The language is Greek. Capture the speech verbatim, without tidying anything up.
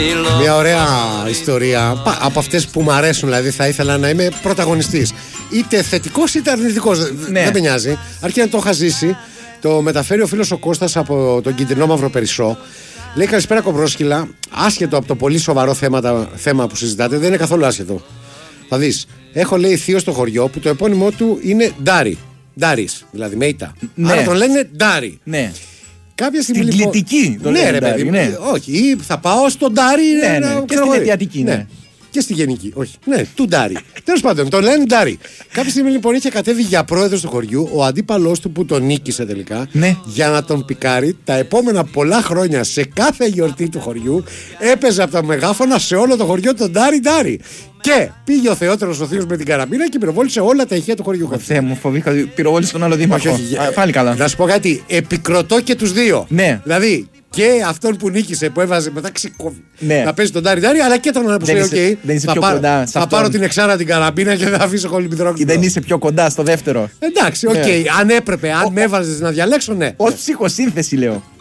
Μια ωραία ιστορία από αυτές που μου αρέσουν, δηλαδή θα ήθελα να είμαι πρωταγωνιστής. Είτε θετικός είτε αρνητικός, ναι. Δεν με νοιάζει. Αρκεί να το είχα ζήσει. Το μεταφέρει ο φίλος ο Κώστας από τον Κιτρινό Μαύρο Περισσό. Λέει καλησπέρα κομπρόσκυλα. Άσχετο από το πολύ σοβαρό θέμα, θέμα που συζητάτε, δεν είναι καθόλου άσχετο. Θα δεις. Έχω λέει θείο στο χωριό που το επώνυμό του είναι Ντάρι. Ντάρις, δηλαδή με ήττα. Ναι. Άρα τον λένε Ντάρι. Ναι. Κάποια στιγμή. Στην λοιπόν... Κλητική το ναι, λένε ρε Ντάρι, παιδί. Ναι. Όχι, ή θα πάω στον Ντάρι. Ναι, ναι. Να... Και στην Αιτιατική, ναι. ναι. Και στη Γενική. Όχι. Ναι, του Ντάρι. Τέλος πάντων, τον λένε Ντάρι. Κάποια στιγμή λοιπόν είχε κατέβει για πρόεδρος του χωριού ο αντίπαλός του που τον νίκησε τελικά. Ναι. Για να τον πικάρει τα επόμενα πολλά χρόνια σε κάθε γιορτή του χωριού έπαιζε από τα μεγάφωνα σε όλο το χωριό τον Ντάρι Ντάρι. Και πήγε ο Θεότερος ο θείος με την καραμπίνα και πυροβόλησε όλα τα ηχεία του χωριού. Ο Θεέ μου, φοβήθηκα. Πυροβόλησε τον άλλο δήμαρχο. Όχι, όχι, Α, πάλι καλά. Να σου πω κάτι. Επικροτώ και τους δύο. Ναι. Δηλαδή και αυτόν που νίκησε που έβαζε μετά ξεκόβει. Ναι. Να παίζει τον Ντάρι Ντάρι, αλλά και τον άλλο που λέει: OK, δεν είσαι θα, πιο πάρω, κοντά θα πάρω την εξάρα την καραμπίνα και θα αφήσω κολυμπητρόκι. Δεν είσαι πιο κοντά στο δεύτερο. Εντάξει, οκ. Okay. Ναι. Αν έπρεπε, αν ο... με έβαζε να διαλέξω, ναι. Ως ψυχοσύνθεση λέω.